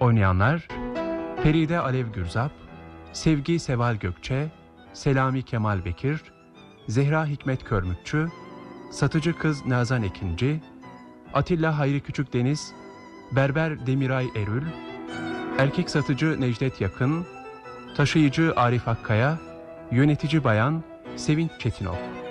Oynayanlar: Feride Alev Gürzap, Sevgi Seval Gökçe, Selami Kemal Bekir, Zehra Hikmet Körmükçü, Satıcı Kız Nazan Ekinci, Atilla Hayri Küçükdeniz, Berber Demiray Erül, Erkek Satıcı Necdet Yakın, Taşıyıcı Arif Akkaya, Yönetici Bayan Sevinç Çetinok.